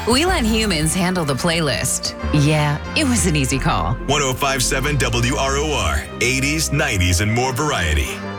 We let humans handle the playlist. Yeah, it was an easy call. 1057 WROR, 80s, 90s, and more variety.